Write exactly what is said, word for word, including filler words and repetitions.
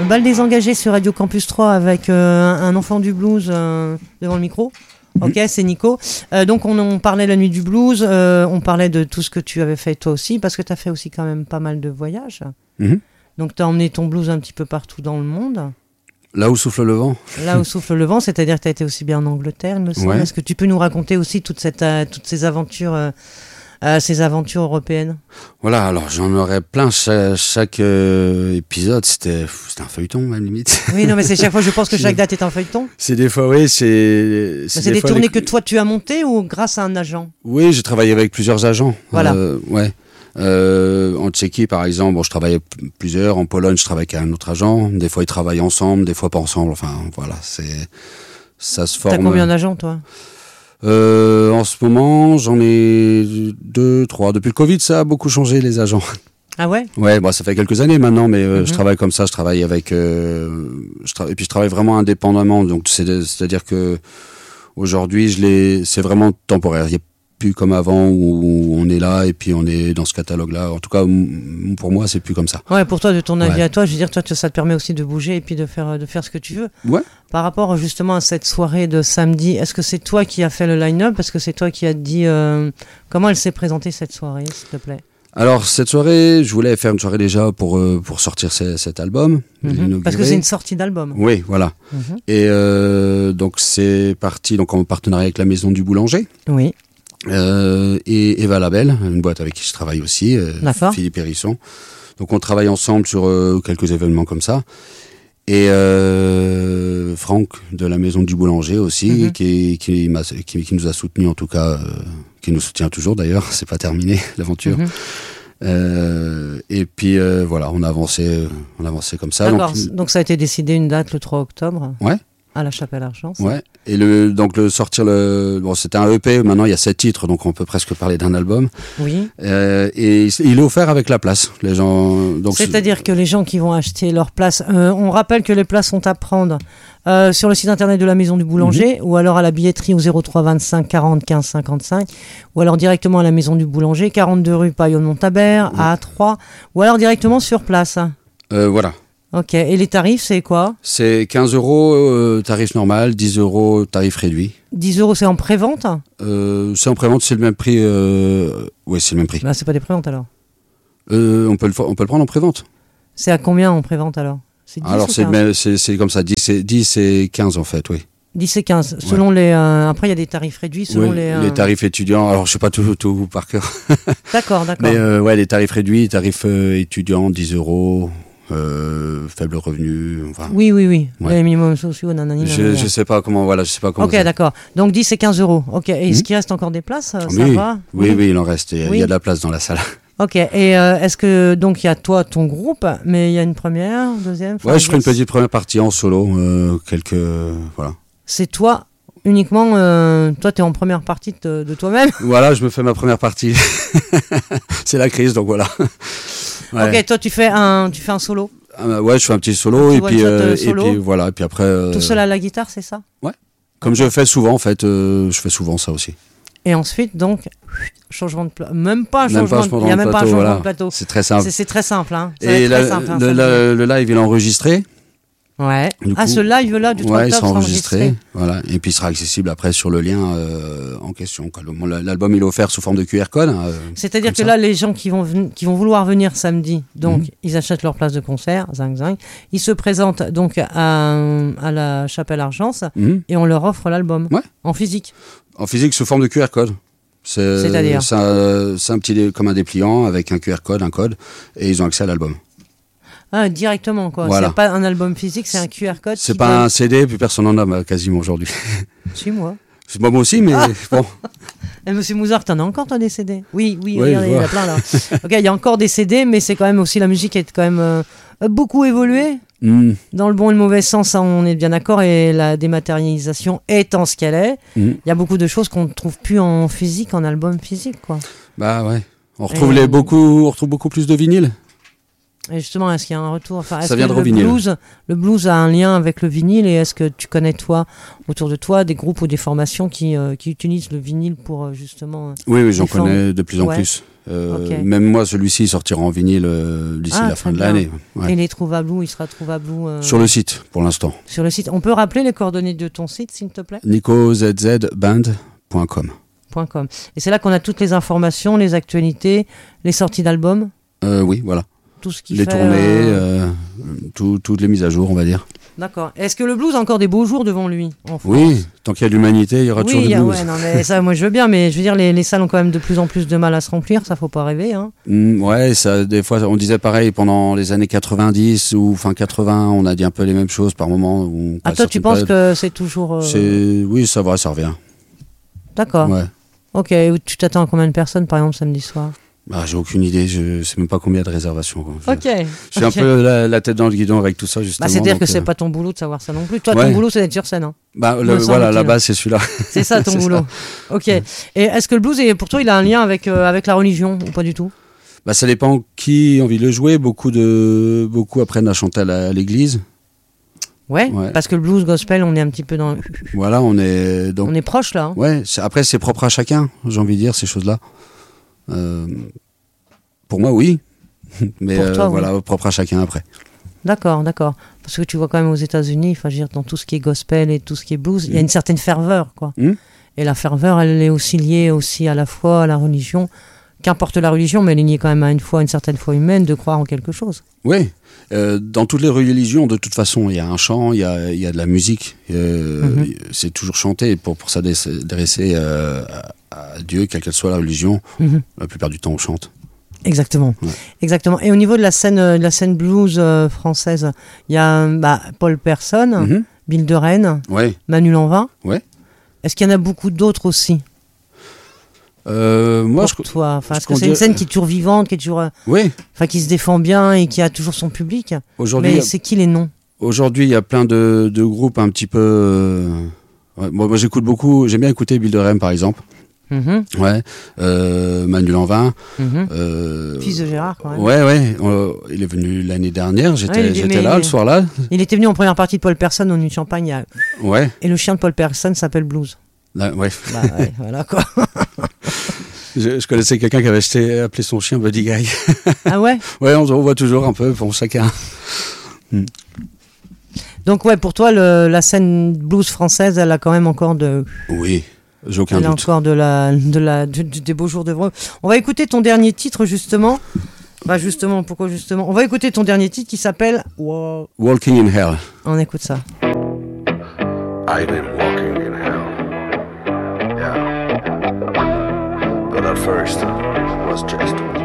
Bal des engagés sur Radio Campus trois avec euh, un enfant du blues euh, devant le micro. Ok, c'est Nico. Euh, donc on, on parlait la nuit du blues, euh, on parlait de tout ce que tu avais fait toi aussi, parce que tu as fait aussi quand même pas mal de voyages. Mm-hmm. Donc tu as emmené ton blues un petit peu partout dans le monde. Là où souffle le vent. Là où souffle le vent, c'est-à-dire que tu as été aussi bien en Angleterre, il me semble. Ouais. Est-ce que tu peux nous raconter aussi toute cette, euh, toutes ces aventures euh, euh, ces aventures européennes? Voilà, alors j'en aurais plein. Chaque, chaque euh, épisode, c'était, c'était un feuilleton, même limite. Oui, non, mais c'est chaque fois, je pense que chaque date est un feuilleton. C'est des fois, oui, c'est. C'est, c'est des, des tournées les... que toi tu as montées ou grâce à un agent? Oui, j'ai travaillé avec plusieurs agents. Voilà. Euh, ouais. Euh, en Tchéquie, par exemple, bon, je travaillais p- plusieurs. En Pologne, je travaillais avec un autre agent. Des fois, ils travaillent ensemble, des fois pas ensemble. Enfin, voilà, c'est. Ça se forme. T'as combien d'agents, toi? Euh, en ce moment, j'en ai deux, trois. Depuis le Covid, ça a beaucoup changé, les agents. Ah ouais? Ouais, bon, ça fait quelques années maintenant, mais euh, mm-hmm. je travaille comme ça. Je travaille avec, euh, je tra- et puis je travaille vraiment indépendamment. Donc, c'est, c'est-à-dire que aujourd'hui, je l'ai, c'est vraiment temporaire. Il y a plus comme avant où on est là et puis on est dans ce catalogue-là. En tout cas, m- pour moi, c'est plus comme ça. Ouais, pour toi, de ton avis ouais. à toi, je veux dire, toi, ça te permet aussi de bouger et puis de faire, de faire ce que tu veux. Ouais. Par rapport justement à cette soirée de samedi, est-ce que c'est toi qui as fait le line-up? Est-ce que c'est toi qui as dit euh, comment elle s'est présentée cette soirée, s'il te plaît? Alors cette soirée, je voulais faire une soirée déjà pour euh, pour sortir c- cet album, mm-hmm. Parce que c'est une sortie d'album. Oui, voilà. Mm-hmm. Et euh, donc c'est parti donc en partenariat avec la Maison du Boulanger. Oui. Euh, et Eva Label, une boîte avec qui je travaille aussi, euh, Philippe Hérisson. Donc on travaille ensemble sur euh, quelques événements comme ça. Et euh, Franck de la Maison du Boulanger aussi, mm-hmm. qui, qui, m'a, qui, qui nous a soutenus en tout cas, euh, qui nous soutient toujours d'ailleurs, c'est pas terminé l'aventure. Mm-hmm. Euh, et puis euh, voilà, on a avancé, on a avancé comme ça. D'accord. Donc, donc ça a été décidé une date le trois octobre. Ouais. À la Chapelle-Argence. Ouais. Et le donc le sortir le bon c'était un E P, maintenant il y a sept titres donc on peut presque parler d'un album. Oui. Euh, et il est offert avec la place. Les gens donc c'est-à-dire que les gens qui vont acheter leur place, euh, on rappelle que les places sont à prendre euh, sur le site internet de la Maison du Boulanger mm-hmm. ou alors à la billetterie au zéro trois vingt-cinq quarante quinze cinquante-cinq ou alors directement à la Maison du Boulanger quarante-deux rue Paillon-Montabert mm-hmm. à A trois ou alors directement sur place. Euh, voilà. Ok, et les tarifs, c'est quoi? C'est quinze euros euh, tarif normal, dix euros tarif réduit. dix euros, c'est en pré-vente? euh, C'est en pré-vente, c'est le même prix. Euh... Oui, c'est le même prix. Bah, c'est pas des pré-ventes alors euh, on, peut le, on peut le prendre en pré-vente. C'est à combien en pré-vente alors? C'est dix alors, c'est, même, c'est, c'est comme ça, dix et, dix et quinze en fait, oui. dix et quinze, selon ouais. les... Euh, après, il y a des tarifs réduits selon oui, les... Euh... les tarifs étudiants, alors je sais pas tout, tout par cœur. D'accord, d'accord. Mais euh, ouais, les tarifs réduits, tarifs euh, étudiants, dix euros... Euh, faible revenu, enfin. Oui, oui, oui. Ouais. Les minimums sociaux, nanani, je, nanani. Je sais pas comment, voilà, je sais pas comment. Ok, ça... d'accord. Donc dix et quinze euros. Ok. Et est-ce mmh. qu'il reste encore des places? Ça oui. va? Oui, oui, oui, il en reste. Il oui. y a de la place dans la salle. Ok. Et euh, est-ce que, donc, il y a toi, ton groupe, mais il y a une première, deuxième? Ouais, je ferai une petite première partie en solo, euh, quelques, voilà. C'est toi uniquement, euh, toi, t'es en première partie de, de toi-même? Voilà, je me fais ma première partie. C'est la crise, donc voilà. Ouais. Ok, toi, tu fais un, tu fais un solo? Euh, ouais, je fais un petit solo, et puis, euh, solo. et puis voilà, et puis après. Euh... Tout seul à la guitare, c'est ça? Ouais. Comme okay. je fais souvent, en fait, euh, je fais souvent ça aussi. Et ensuite, donc, changement de plateau. Même pas un changement de plateau. Il n'y a même plateau, pas un changement voilà. de plateau. C'est très simple. C'est, c'est très simple, hein. Et la, très simple, hein, le, le, le live, il est enregistré. Ouais. Du ah, coup, ce live-là du trois ouais, octobre il sera enregistré. enregistré. Voilà. Et puis il sera accessible après sur le lien euh, en question. L'album il est offert sous forme de Q R code. Hein, C'est-à-dire que ça. là, les gens qui vont, ven- qui vont vouloir venir samedi, donc mmh. ils achètent leur place de concert, zing zing. Ils se présentent donc à, à la Chapelle-Argence mmh. et on leur offre l'album ouais. en physique. En physique sous forme de Q R code. C'est, C'est-à-dire c'est un, c'est un petit comme un dépliant avec un Q R code, un code, et ils ont accès à l'album. Ah, directement, quoi. Voilà. C'est pas un album physique, c'est un Q R code. C'est pas peut... un C D, puis personne n'en a quasiment aujourd'hui. Si, moi. C'est moi aussi, mais ah. bon. Et Monsieur Mouzard, t'en as encore, toi, des C D? Oui, oui, oui regardez, il y en a plein, là. Ok, il y a encore des C D, mais c'est quand même aussi, la musique est quand même euh, beaucoup évoluée. Mm. Dans le bon et le mauvais sens, ça, on est bien d'accord, et la dématérialisation étant ce qu'elle est, il mm. y a beaucoup de choses qu'on ne trouve plus en physique, en album physique, quoi. Bah ouais. On retrouve, et les, beaucoup, on retrouve beaucoup plus de vinyle. Et justement, est-ce qu'il y a un retour? Enfin, est-ce ça que vient de le vinyle. blues, le blues a un lien avec le vinyle, et est-ce que tu connais, toi, autour de toi, des groupes ou des formations qui, euh, qui utilisent le vinyle pour euh, justement... Oui, oui, j'en connais de plus en ouais. plus. Euh, okay. Même moi, celui-ci sortira en vinyle euh, d'ici ah, la fin de l'année. Ouais. Et il est trouvable où? Il sera trouvable où euh... Sur le site, pour l'instant. Sur le site. On peut rappeler les coordonnées de ton site, s'il te plaît? nico z z band point com. .com. Et c'est là qu'on a toutes les informations, les actualités, les sorties d'albums? euh, Oui, voilà. Tout ce qui les fait, tournées, euh... euh, tout, toutes les mises à jour, on va dire. D'accord. Est-ce que le blues a encore des beaux jours devant lui en France? Oui, tant qu'il y a de l'humanité, il y aura oui, toujours du a, blues. Ouais, non, mais ça, moi je veux bien, mais je veux dire, les, les salles ont quand même de plus en plus de mal à se remplir, ça faut pas rêver. Hein. Mmh, ouais, ça, des fois, on disait pareil pendant les années quatre-vingt-dix ou fin quatre-vingts, on a dit un peu les mêmes choses par moment. On ah, toi, tu penses période. que c'est toujours. Euh... C'est... Oui, ça va, ça revient. D'accord. Ouais. Ok, tu t'attends à combien de personnes par exemple samedi soir? Bah, j'ai aucune idée, je sais même pas combien de réservations. Quoi. Je, ok. Je suis okay. un peu la, la tête dans le guidon avec tout ça, justement. Bah, c'est-à-dire que euh... c'est pas ton boulot de savoir ça non plus. Toi, ouais. ton boulot, c'est d'être sur scène. Hein. Bah, le, voilà, là-bas, c'est celui-là. C'est ça ton boulot. Ça. Ok. Et est-ce que le blues, est, pour toi, il a un lien avec, euh, avec la religion ou pas du tout? Bah, ça dépend qui a envie de le jouer. Beaucoup, de... Beaucoup apprennent à chanter à l'église. Ouais, ouais, parce que le blues gospel, on est un petit peu dans. Voilà, on est. Donc... On est proche là. Hein. Ouais, c'est... après, c'est propre à chacun, j'ai envie de dire, ces choses-là. Euh... Pour moi, oui. Mais pour toi, euh, voilà, oui. propre à chacun après. D'accord, d'accord. Parce que tu vois quand même aux États-Unis, enfin, je veux dire, dans tout ce qui est gospel et tout ce qui est blues, il mmh. y a une certaine ferveur, quoi. Mmh. Et la ferveur, elle est aussi liée aussi à la foi, à la religion. Qu'importe la religion, mais elle est liée quand même à une foi, une certaine foi humaine, de croire en quelque chose. Oui. Euh, dans toutes les religions, de toute façon, il y a un chant, il y a, il y a de la musique. Euh, mmh. C'est toujours chanté pour, pour s'adresser euh, à, à Dieu, quelle qu'elle soit la religion. Mmh. La plupart du temps, on chante. Exactement, ouais. exactement. Et au niveau de la scène, de la scène blues euh, française, il y a bah, Paul Persson, mm-hmm. Bill de Rennes, ouais. Manu Lanvin. Ouais. Est-ce qu'il y en a beaucoup d'autres aussi euh, moi, pour je, toi, enfin, est-ce que c'est dirait... une scène qui est toujours vivante, qui est toujours, oui. enfin, qui se défend bien et qui a toujours son public. Aujourd'hui, mais c'est qui les noms? Aujourd'hui, il y a plein de, de groupes un petit peu. Euh... Ouais, moi, moi, j'écoute beaucoup. J'aime bien écouter Bill de Rennes, par exemple. Mmh. Ouais, euh, Manu Lanvin. Mmh. Euh, Fils de Gérard, quand même. Ouais, ouais. Euh, il est venu l'année dernière. J'étais, ouais, j'étais là, le soir-là. Il était venu en première partie de Paul Persson au Nuit de Champagne. À... Ouais. Et le chien de Paul Persson s'appelle Blues. Là, ouais. Bah ouais, voilà quoi. je, je connaissais quelqu'un qui avait acheté, appelé son chien Buddy Guy. Ah ouais. Ouais, on, on voit toujours un peu pour chacun. Hmm. Donc ouais, pour toi, le, la scène blues française, elle a quand même encore de... Oui. J'ai aucun Elle doute. a encore de la, de la, de, de, des beaux jours devant eux. On va écouter ton dernier titre, justement. Bah, justement, pourquoi justement? On va écouter ton dernier titre qui s'appelle Wa... Walking in Hell. On écoute ça. I've been walking in hell. Yeah. But at first, it was just